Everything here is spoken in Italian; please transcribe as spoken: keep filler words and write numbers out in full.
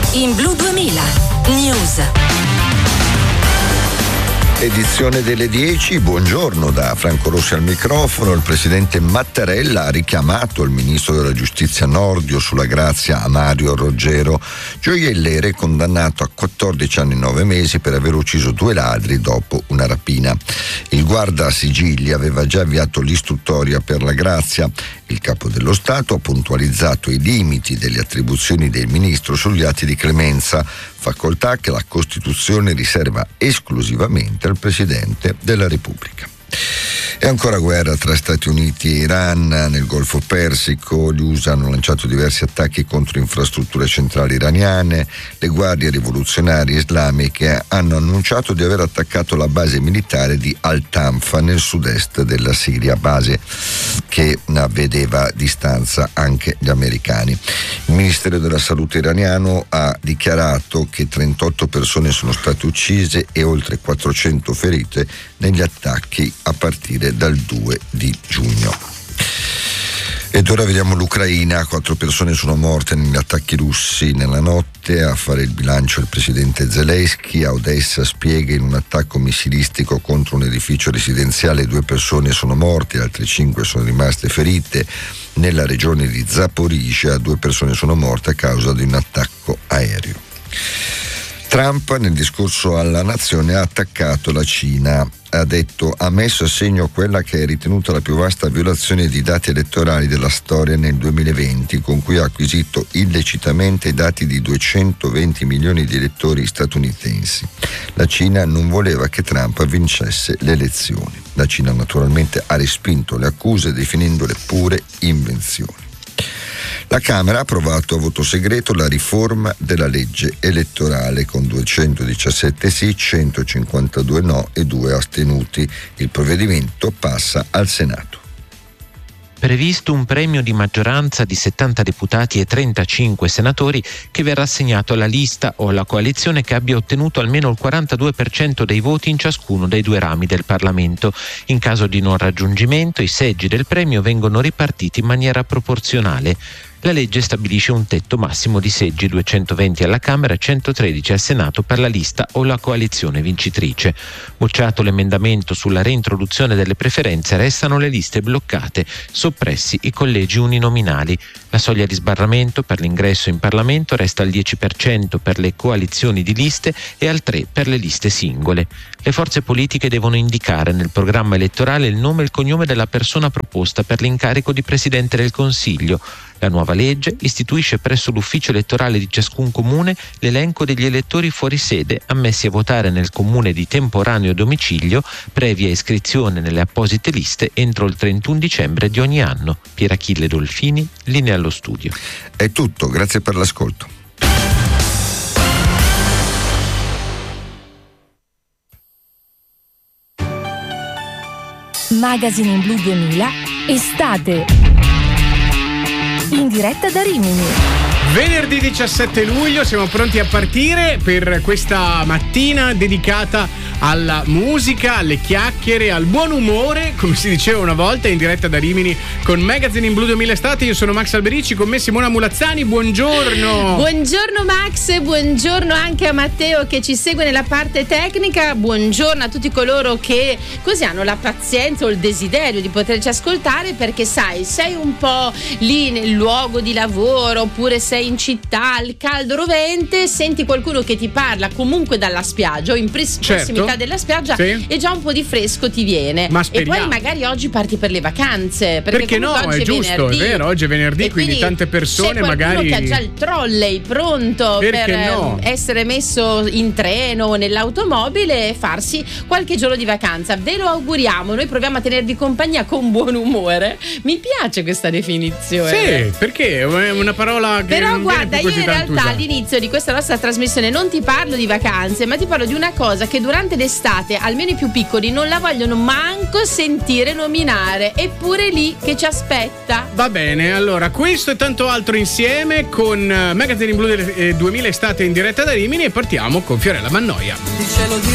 in Blu duemila News. Edizione delle dieci, buongiorno da Franco Rossi al microfono. Il presidente Mattarella ha richiamato il ministro della giustizia Nordio sulla grazia a Mario Roggero, gioielliere condannato a quattordici anni e nove mesi per aver ucciso due ladri dopo una rapina. Il guarda sigilli aveva già avviato l'istruttoria per la grazia. Il capo dello Stato ha puntualizzato i limiti delle attribuzioni del ministro sugli atti di clemenza, facoltà che la Costituzione riserva esclusivamente al Presidente della Repubblica. E ancora guerra tra Stati Uniti e Iran nel Golfo Persico. Gli U S A hanno lanciato diversi attacchi contro infrastrutture centrali iraniane. Le guardie rivoluzionarie islamiche hanno annunciato di aver attaccato la base militare di Al-Tanfa nel sud-est della Siria, base che vedeva a distanza anche gli americani. Il Ministero della Salute iraniano ha dichiarato che trentotto persone sono state uccise e oltre quattrocento ferite negli attacchi a partire dal due di giugno. Ed ora vediamo l'Ucraina. Quattro persone sono morte negli attacchi russi nella notte. A fare il bilancio il presidente Zelensky. A Odessa spiega: in un attacco missilistico contro un edificio residenziale due persone sono morte, altre cinque sono rimaste ferite. Nella regione di Zaporizhzhia due persone sono morte a causa di un attacco aereo. Trump nel discorso alla nazione ha attaccato la Cina. Ha detto: ha messo a segno quella che è ritenuta la più vasta violazione di dati elettorali della storia nel duemilaventi, con cui ha acquisito illecitamente i dati di duecentoventi milioni di elettori statunitensi. La Cina non voleva che Trump vincesse le elezioni. La Cina naturalmente ha respinto le accuse definendole pure invenzioni. La Camera ha approvato a voto segreto la riforma della legge elettorale con duecentodiciassette sì, centocinquantadue no e due astenuti. Il provvedimento passa al Senato. Previsto un premio di maggioranza di settanta deputati e trentacinque senatori che verrà assegnato alla lista o alla coalizione che abbia ottenuto almeno il quarantadue per cento dei voti in ciascuno dei due rami del Parlamento. In caso di non raggiungimento, i seggi del premio vengono ripartiti in maniera proporzionale. La legge stabilisce un tetto massimo di seggi, duecentoventi alla Camera e centotredici al Senato per la lista o la coalizione vincitrice. Bocciato l'emendamento sulla reintroduzione delle preferenze, restano le liste bloccate, soppressi i collegi uninominali. La soglia di sbarramento per l'ingresso in Parlamento resta al dieci per cento per le coalizioni di liste e al tre per cento per le liste singole. Le forze politiche devono indicare nel programma elettorale il nome e il cognome della persona proposta per l'incarico di Presidente del Consiglio. La nuova legge istituisce presso l'ufficio elettorale di ciascun comune l'elenco degli elettori fuori sede ammessi a votare nel comune di temporaneo domicilio, previa iscrizione nelle apposite liste entro il trentuno dicembre di ogni anno. Pierachille Dolfini, linea allo studio. È tutto, grazie per l'ascolto. Magazine in Blu duemila, estate, in diretta da Rimini. Venerdì diciassette luglio siamo pronti a partire per questa mattina dedicata alla musica, alle chiacchiere, al buon umore, come si diceva una volta, in diretta da Rimini con Magazine in Blu duemila Estate. Io sono Max Alberici, con me Simona Mulazzani. Buongiorno. Buongiorno Max, buongiorno anche a Matteo che ci segue nella parte tecnica. Buongiorno a tutti coloro che così hanno la pazienza o il desiderio di poterci ascoltare, perché sai, sei un po' lì nel luogo di lavoro oppure sei in città al caldo rovente, senti qualcuno che ti parla comunque dalla spiaggia o in pres- certo. prossimità della spiaggia, sì. E già un po' di fresco ti viene. Ma e poi magari oggi parti per le vacanze, perché, perché no, oggi è è giusto, venerdì. È vero, oggi è venerdì, e quindi, quindi tante persone c'è magari che ha già il trolley pronto perché per no? essere messo in treno o nell'automobile e farsi qualche giorno di vacanza. Ve lo auguriamo, noi proviamo a tenervi compagnia con buon umore. Mi piace questa definizione. Sì, perché è una parola che però non guarda, io in realtà usata. all'inizio di questa nostra trasmissione non ti parlo di vacanze, ma ti parlo di una cosa che durante l'estate, almeno i più piccoli, non la vogliono manco sentire nominare, eppure lì che ci aspetta. Va bene, allora questo e tanto altro insieme con Magazine in Blu duemila Estate in diretta da Rimini, e partiamo con Fiorella Mannoia. Il cielo di